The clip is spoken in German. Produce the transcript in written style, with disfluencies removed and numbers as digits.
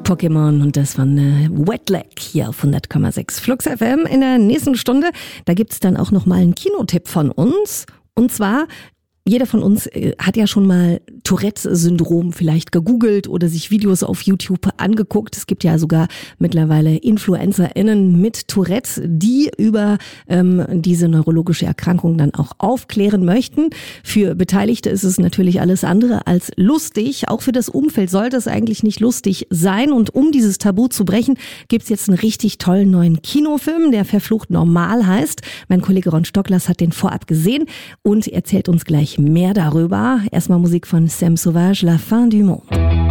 Pokémon und das von Wet Leg hier auf 100,6 Flux FM. In der nächsten Stunde, da gibt's dann auch nochmal einen Kinotipp von uns. Und zwar, jeder von uns hat ja schon mal Tourette-Syndrom vielleicht gegoogelt oder sich Videos auf YouTube angeguckt. Es gibt ja sogar mittlerweile InfluencerInnen mit Tourette, die über diese neurologische Erkrankung dann auch aufklären möchten. Für Beteiligte ist es natürlich alles andere als lustig. Auch für das Umfeld sollte es eigentlich nicht lustig sein. Und um dieses Tabu zu brechen, gibt's jetzt einen richtig tollen neuen Kinofilm, der Verflucht normal heißt. Mein Kollege Ron Stocklers hat den vorab gesehen und erzählt uns gleich mehr darüber. Erstmal Musik von Sam Sauvage, La Fin du Monde.